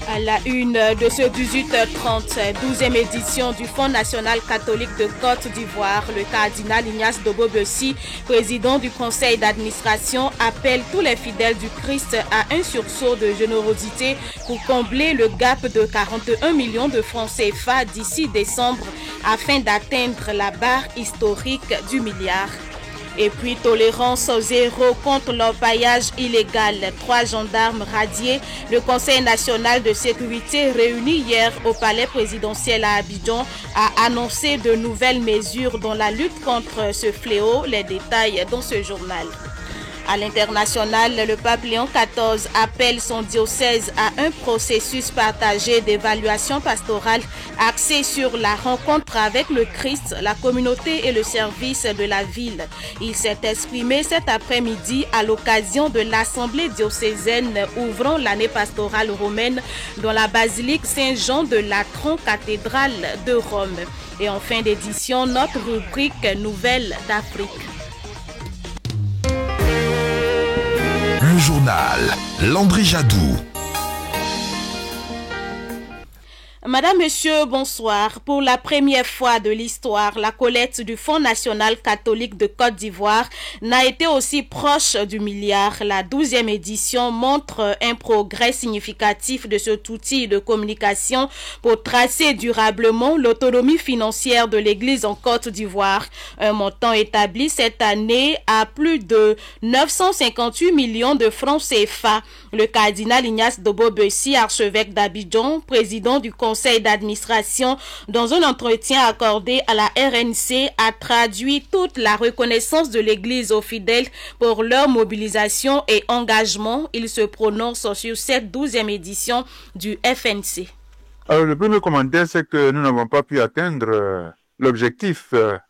À la une de ce 18h30, 12e édition du Fonds national catholique de Côte d'Ivoire, le cardinal Ignace Dobo-Bessi, président du conseil d'administration, appelle tous les fidèles du Christ à un sursaut de générosité pour combler le gap de 41 millions de francs CFA d'ici décembre afin d'atteindre la barre historique du milliard. Et puis, tolérance zéro contre l'orpaillage illégal. 3 gendarmes radiés. Le Conseil national de sécurité réuni hier au palais présidentiel à Abidjan a annoncé de nouvelles mesures dans la lutte contre ce fléau. Les détails dans ce journal. À l'international, le pape Léon XIV appelle son diocèse à un processus partagé d'évaluation pastorale axé sur la rencontre avec le Christ, la communauté et le service de la ville. Il s'est exprimé cet après-midi à l'occasion de l'Assemblée diocésaine ouvrant l'année pastorale romaine dans la basilique Saint-Jean de Latran, cathédrale de Rome. Et en fin d'édition, notre rubrique Nouvelles d'Afrique. Le journal Landry Jadou. Madame, Monsieur, bonsoir. Pour la première fois de l'histoire, la collecte du Fonds national catholique de Côte d'Ivoire n'a été aussi proche du milliard. La 12e édition montre un progrès significatif de cet outil de communication pour tracer durablement l'autonomie financière de l'Église en Côte d'Ivoire. Un montant établi cette année à plus de 958 millions de francs CFA. Le cardinal Ignace Dobo-Bessi, archevêque d'Abidjan, président du conseil d'administration, dans un entretien accordé à la RNC, a traduit toute la reconnaissance de l'Église aux fidèles pour leur mobilisation et engagement. Il se prononce sur cette 12e édition du FNC. Alors, le premier commentaire, c'est que nous n'avons pas pu atteindre l'objectif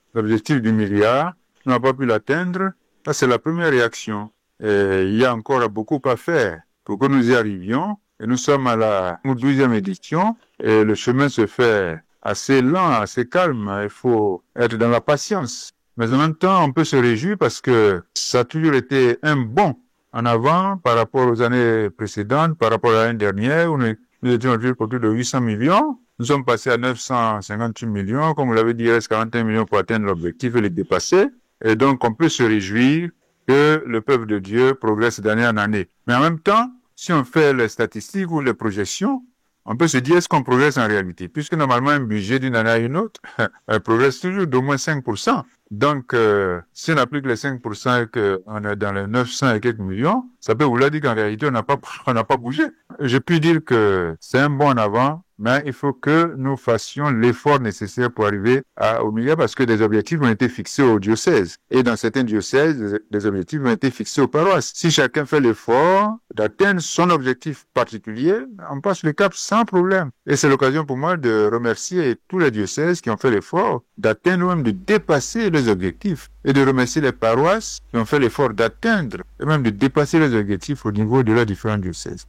du milliard. Nous n'avons pas pu l'atteindre. Ça, c'est la première réaction. Et il y a encore beaucoup à faire pour que nous y arrivions. Et nous sommes à la 12e édition et le chemin se fait assez lent, assez calme. Il faut être dans la patience. Mais en même temps, on peut se réjouir parce que ça a toujours été un bond en avant par rapport aux années précédentes, par rapport à l'année dernière où nous étions autour de 800 millions. Nous sommes passés à 958 millions. Comme vous l'avez dit, il reste 41 millions pour atteindre l'objectif et les dépasser. Et donc, on peut se réjouir que le peuple de Dieu progresse d'année en année. Mais en même temps, si on fait les statistiques ou les projections, on peut se dire est-ce qu'on progresse en réalité? Puisque normalement un budget d'une année à une autre progresse toujours d'au moins 5%. Donc, si on applique les 5% et qu'on est dans les 900 et quelques millions, ça peut vouloir dire qu'en réalité on n'a pas bougé. Je puis dire que c'est un bond en avant, mais il faut que nous fassions l'effort nécessaire pour arriver au milliard parce que des objectifs ont été fixés au diocèse. Et dans certains diocèses, des objectifs ont été fixés aux paroisses. Si chacun fait l'effort d'atteindre son objectif particulier, on passe le cap sans problème. Et c'est l'occasion pour moi de remercier tous les diocèses qui ont fait l'effort d'atteindre ou même de dépasser les objectifs et de remercier les paroisses qui ont fait l'effort d'atteindre et même de dépasser les objectifs au niveau de leurs différents diocèses.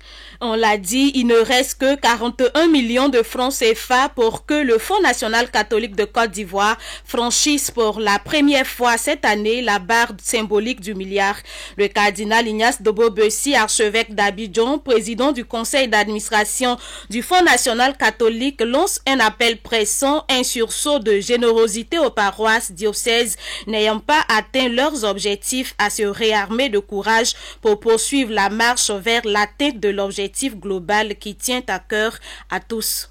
On l'a dit, il ne reste que 41 millions de francs CFA pour que le Fonds national catholique de Côte d'Ivoire franchisse pour la première fois cette année la barre symbolique du milliard. Le cardinal Ignace Dobo-Bessi, archevêque d'Abidjan, président du conseil d'administration du Fonds national catholique, lance un appel pressant, un sursaut de générosité aux paroisses diocèses n'ayant pas atteint leurs objectifs à se réarmer de courage pour poursuivre la marche vers l'atteinte de l'objectif global qui tient à cœur à tous.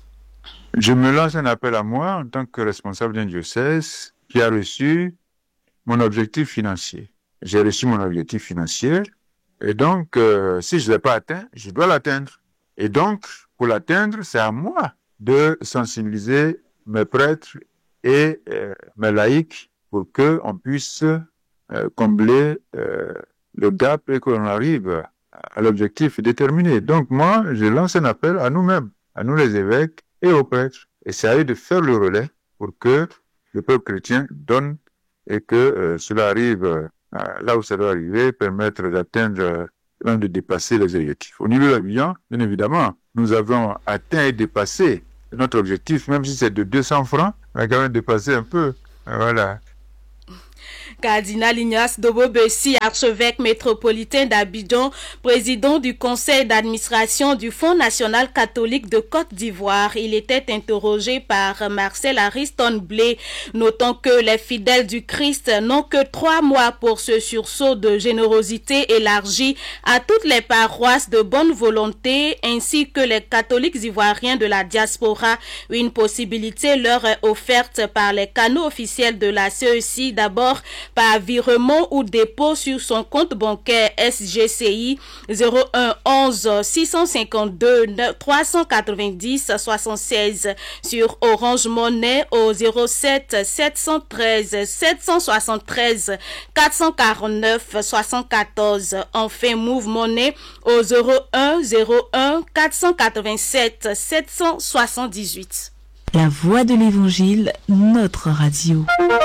Je me lance un appel à moi en tant que responsable d'un diocèse qui a reçu mon objectif financier. J'ai reçu mon objectif financier et donc si je ne l'ai pas atteint, je dois l'atteindre. Et donc, pour l'atteindre, c'est à moi de sensibiliser mes prêtres et mes laïcs pour qu'on puisse combler le gap et qu'on arrive à l'objectif déterminé. Donc moi, je lance un appel à nous-mêmes, à nous les évêques et aux prêtres. Et c'est à eux de faire le relais pour que le peuple chrétien donne et que cela arrive là où ça doit arriver, permettre d'atteindre, même de dépasser les objectifs. Au niveau de l'Abidjan, bien évidemment, nous avons atteint et dépassé notre objectif, même si c'est de 200 francs, on a quand même dépassé un peu. Voilà. Cardinal Ignace Dobo-Bessi, archevêque métropolitain d'Abidjan, président du conseil d'administration du Fonds national catholique de Côte d'Ivoire. Il était interrogé par Marcel Ariston Blé, notant que les fidèles du Christ n'ont que 3 mois pour ce sursaut de générosité élargi à toutes les paroisses de bonne volonté, ainsi que les catholiques ivoiriens de la diaspora. Une possibilité leur est offerte par les canaux officiels de la CEC, d'abord par virement ou dépôt sur son compte bancaire SGCI 01 11 652 390 76, sur Orange Money au 07 713 773 449 74, enfin Move Money au 01 01 487 778. La voix de l'Évangile, notre radio.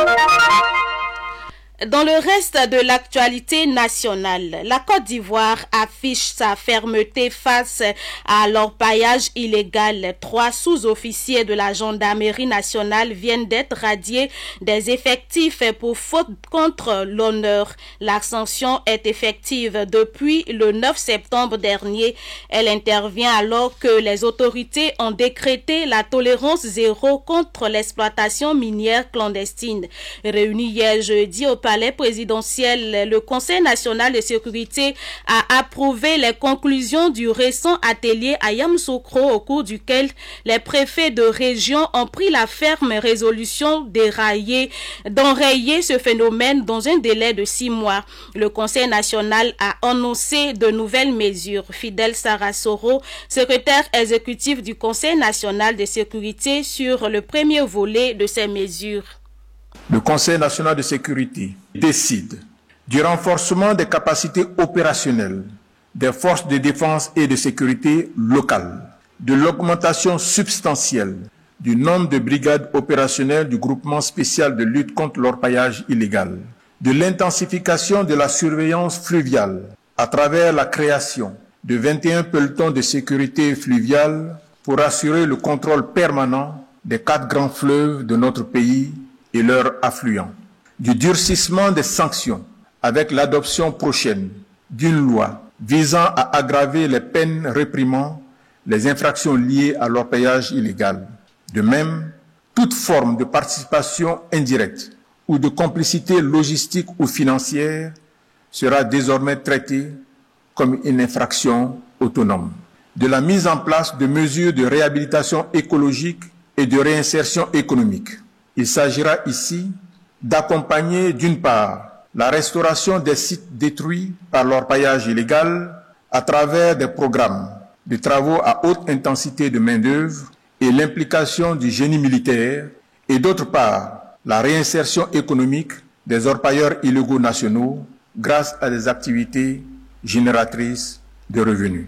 Dans le reste de l'actualité nationale, la Côte d'Ivoire affiche sa fermeté face à l'orpaillage illégal. 3 sous-officiers de la gendarmerie nationale viennent d'être radiés des effectifs pour faute contre l'honneur. La sanction est effective depuis le 9 septembre dernier. Elle intervient alors que les autorités ont décrété la tolérance zéro contre l'exploitation minière clandestine. Réuni hier jeudi au palais présidentiel, le Conseil national de sécurité a approuvé les conclusions du récent atelier à Yamoussoukro, au cours duquel les préfets de région ont pris la ferme résolution d'enrayer ce phénomène dans un délai de 6 mois. Le Conseil national a annoncé de nouvelles mesures. Fidel Sarasoro, secrétaire exécutif du Conseil national de sécurité, sur le premier volet de ces mesures. Le Conseil national de sécurité décide du renforcement des capacités opérationnelles des forces de défense et de sécurité locales, de l'augmentation substantielle du nombre de brigades opérationnelles du groupement spécial de lutte contre l'orpaillage illégal, de l'intensification de la surveillance fluviale à travers la création de 21 pelotons de sécurité fluviale pour assurer le contrôle permanent des 4 grands fleuves de notre pays et leurs affluents, du durcissement des sanctions avec l'adoption prochaine d'une loi visant à aggraver les peines réprimant les infractions liées à l'orpaillage illégal. De même, toute forme de participation indirecte ou de complicité logistique ou financière sera désormais traitée comme une infraction autonome. De la mise en place de mesures de réhabilitation écologique et de réinsertion économique. Il s'agira ici d'accompagner d'une part la restauration des sites détruits par l'orpaillage illégal à travers des programmes de travaux à haute intensité de main-d'œuvre et l'implication du génie militaire, et d'autre part la réinsertion économique des orpailleurs illégaux nationaux grâce à des activités génératrices de revenus.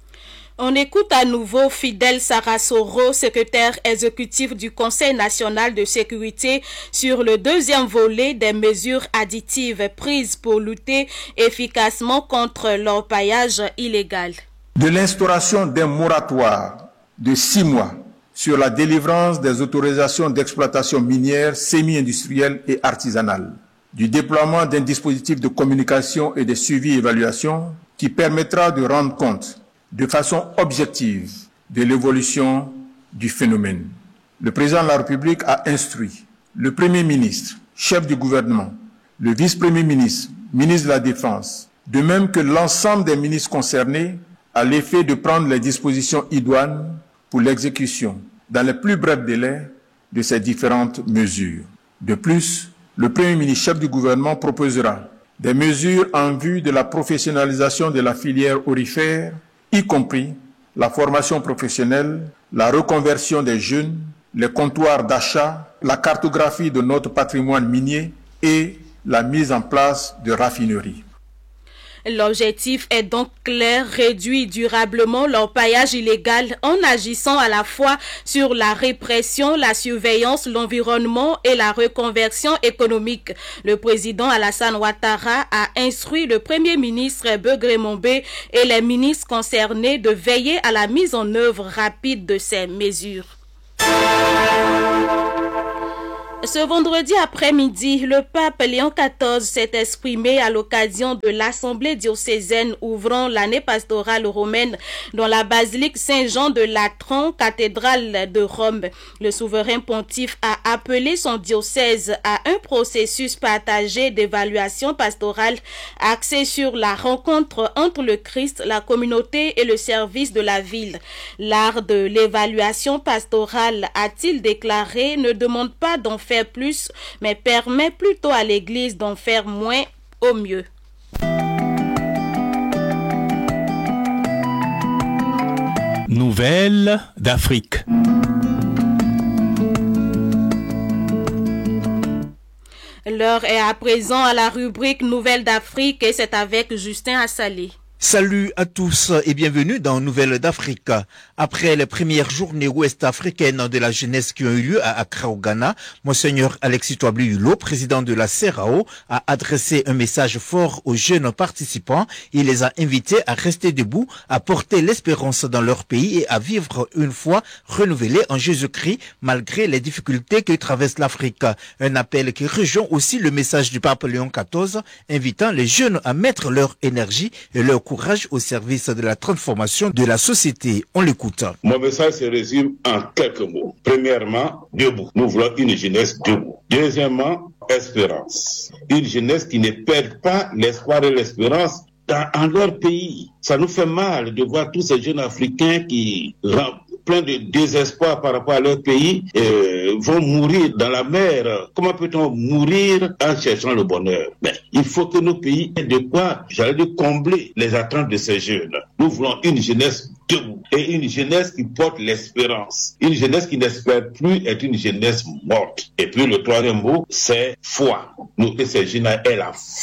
On écoute à nouveau Fidel Sarasoro, secrétaire exécutif du Conseil national de sécurité, sur le deuxième volet des mesures additives prises pour lutter efficacement contre l'orpaillage illégal. De l'instauration d'un moratoire de 6 mois sur la délivrance des autorisations d'exploitation minière semi-industrielle et artisanale, du déploiement d'un dispositif de communication et de suivi-évaluation qui permettra de rendre compte de façon objective de l'évolution du phénomène. Le président de la République a instruit le Premier ministre, chef du gouvernement, le vice-premier ministre, ministre de la Défense, de même que l'ensemble des ministres concernés, à l'effet de prendre les dispositions idoines pour l'exécution, dans les plus brefs délais, de ces différentes mesures. De plus, le Premier ministre, chef du gouvernement, proposera des mesures en vue de la professionnalisation de la filière aurifère, y compris la formation professionnelle, la reconversion des jeunes, les comptoirs d'achat, la cartographie de notre patrimoine minier et la mise en place de raffineries. L'objectif est donc clair, réduire durablement l'orpaillage illégal en agissant à la fois sur la répression, la surveillance, l'environnement et la reconversion économique. Le président Alassane Ouattara a instruit le Premier ministre Begré Mombé et les ministres concernés de veiller à la mise en œuvre rapide de ces mesures. Ce vendredi après-midi, le pape Léon XIV s'est exprimé à l'occasion de l'Assemblée diocésaine ouvrant l'année pastorale romaine dans la basilique Saint-Jean de Latran, cathédrale de Rome. Le souverain pontife a appelé son diocèse à un processus partagé d'évaluation pastorale axé sur la rencontre entre le Christ, la communauté et le service de la ville. L'art de l'évaluation pastorale, a-t-il déclaré, ne demande pas d'en faire plus, mais permet plutôt à l'Église d'en faire moins au mieux. Nouvelles d'Afrique. L'heure est à présent à la rubrique Nouvelles d'Afrique et c'est avec Justin Assali. Salut à tous et bienvenue dans Nouvelles d'Afrique. Après les premières journées ouest-africaines de la jeunesse qui ont eu lieu à Accra au Ghana, Monseigneur Alexis Touably Hulot, président de la CERAO, a adressé un message fort aux jeunes participants. Il les a invités à rester debout, à porter l'espérance dans leur pays et à vivre une foi renouvelée en Jésus-Christ malgré les difficultés que traverse l'Afrique. Un appel qui rejoint aussi le message du pape Léon XIV, invitant les jeunes à mettre leur énergie et leur courage au service de la transformation de la société. On l'écoute. Mon message se résume en quelques mots. Premièrement, debout. Nous voulons une jeunesse debout. Deuxièmement, espérance. Une jeunesse qui ne perd pas l'espoir et l'espérance en leur pays. Ça nous fait mal de voir tous ces jeunes Africains qui plein de désespoir par rapport à leur pays, vont mourir dans la mer. Comment peut-on mourir en cherchant le bonheur? Mais il faut que nos pays aient de quoi, combler les attentes de ces jeunes. Nous voulons une jeunesse debout et une jeunesse qui porte l'espérance. Une jeunesse qui n'espère plus est une jeunesse morte. Et puis le troisième mot, c'est foi. Nous, que ces jeunes aient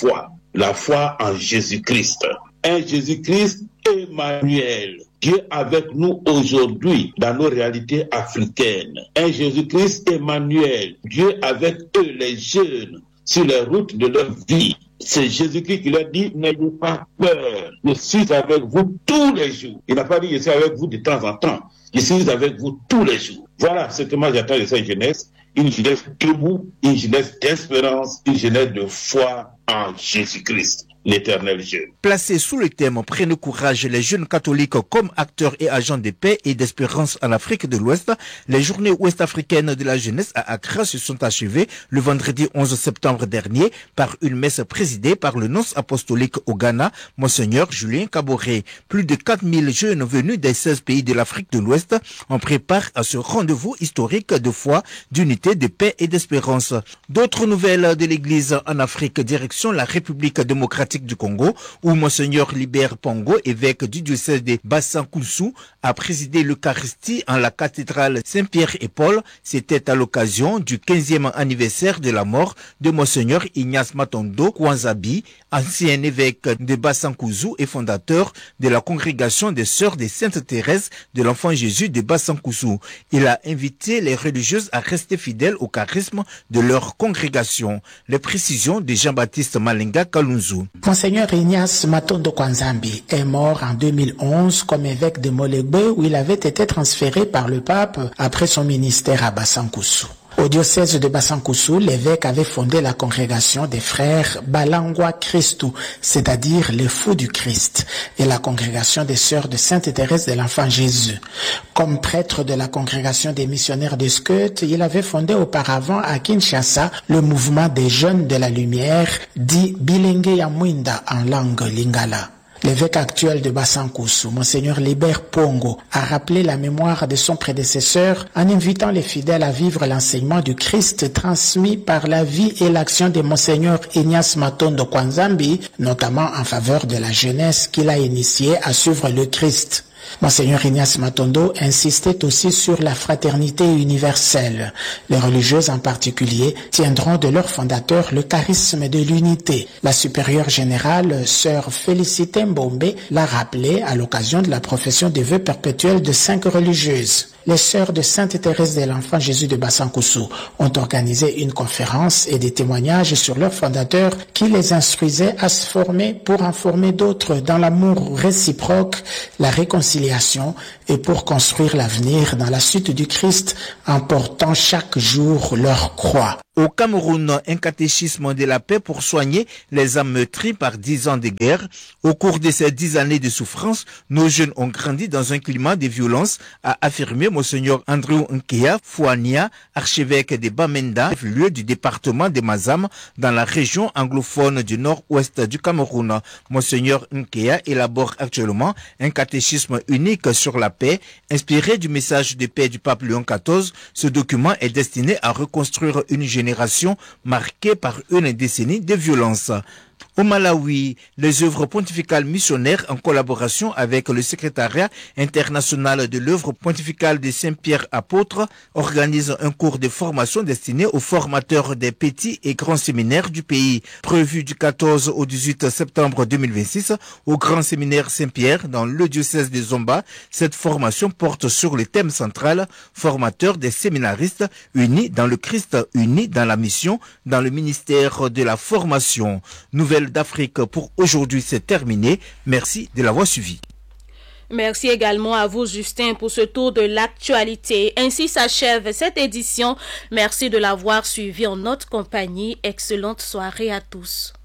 la foi en Jésus-Christ. Un Jésus-Christ Emmanuel. Dieu avec nous aujourd'hui dans nos réalités africaines. Un Jésus-Christ Emmanuel. Dieu avec eux, les jeunes, sur les routes de leur vie. C'est Jésus-Christ qui leur dit, n'ayez pas peur. Je suis avec vous tous les jours. Il n'a pas dit, je suis avec vous de temps en temps. Je suis avec vous tous les jours. Voilà ce que moi j'attends de cette jeunesse. Une jeunesse debout, une jeunesse d'espérance, une jeunesse de foi en Jésus-Christ. L'éternel jeune. Placé sous le thème « Prenez courage, les jeunes catholiques comme acteurs et agents de paix et d'espérance en Afrique de l'Ouest », les journées ouest-africaines de la jeunesse à Accra se sont achevées le vendredi 11 septembre dernier par une messe présidée par le nonce apostolique au Ghana, Monseigneur Julien Kaboré. Plus de 4000 jeunes venus des 16 pays de l'Afrique de l'Ouest en préparent à ce rendez-vous historique de foi, d'unité, de paix et d'espérance. D'autres nouvelles de l'Église en Afrique, direction la République démocratique du Congo, où Monseigneur Libert Pongo, évêque du diocèse de Bassankousou, a présidé l'Eucharistie en la cathédrale Saint-Pierre et Paul. C'était à l'occasion du 15e anniversaire de la mort de Monseigneur Ignace Matondo Kwanzabi, ancien évêque de Bassankousou et fondateur de la congrégation des Sœurs de Sainte-Thérèse de l'Enfant Jésus de Bassankousou. Il a invité les religieuses à rester fidèles au charisme de leur congrégation. Les précisions de Jean-Baptiste Malenga Kalunzu. Monseigneur Ignace Matondo Kwanzambi est mort en 2011 comme évêque de Molegbe où il avait été transféré par le pape après son ministère à Bassankousou. Au diocèse de Bassankousou, l'évêque avait fondé la congrégation des frères Balangwa Christou, c'est-à-dire les fous du Christ, et la congrégation des sœurs de Sainte-Thérèse de l'Enfant Jésus. Comme prêtre de la congrégation des missionnaires de Skeut, il avait fondé auparavant à Kinshasa le mouvement des jeunes de la lumière, dit Bilenge ya Mwinda en langue lingala. L'évêque actuel de Bassankousou, Monseigneur Libert Pongo, a rappelé la mémoire de son prédécesseur en invitant les fidèles à vivre l'enseignement du Christ transmis par la vie et l'action de Monseigneur Ignace Matondo Kwanzambi, notamment en faveur de la jeunesse qu'il a initiée à suivre le Christ. Monseigneur Ignace Matondo insistait aussi sur la fraternité universelle. Les religieuses en particulier tiendront de leur fondateur le charisme de l'unité. La supérieure générale, sœur Félicité Mbombe, l'a rappelé à l'occasion de la profession des vœux perpétuels de 5 religieuses. Les sœurs de Sainte-Thérèse de l'Enfant Jésus de Bassankousou ont organisé une conférence et des témoignages sur leur fondateur qui les instruisait à se former pour en former d'autres dans l'amour réciproque, la réconciliation et pour construire l'avenir dans la suite du Christ en portant chaque jour leur croix. Au Cameroun, un catéchisme de la paix pour soigner les âmes meurtries par 10 ans de guerre. Au cours de ces 10 années de souffrance, nos jeunes ont grandi dans un climat de violence, a affirmé Monseigneur Andrew Nkea Fouania, archevêque de Bamenda, lieu du département de Mazam, dans la région anglophone du nord-ouest du Cameroun. Monseigneur Nkea élabore actuellement un catéchisme unique sur la paix, inspiré du message de paix du pape Léon XIV. Ce document est destiné à reconstruire une génération marquée par une décennie de violence. Au Malawi, les œuvres pontificales missionnaires en collaboration avec le secrétariat international de l'œuvre pontificale de Saint-Pierre apôtre organisent un cours de formation destiné aux formateurs des petits et grands séminaires du pays. Prévu du 14 au 18 septembre 2026 au grand séminaire Saint-Pierre dans le diocèse de Zomba, cette formation porte sur le thème central formateur des séminaristes unis dans le Christ, unis dans la mission, dans le ministère de la formation. Nouvelle d'Afrique pour aujourd'hui, c'est terminé. Merci de l'avoir suivi. Merci également à vous, Justin, pour ce tour de l'actualité. Ainsi s'achève cette édition. Merci de l'avoir suivi en notre compagnie. Excellente soirée à tous.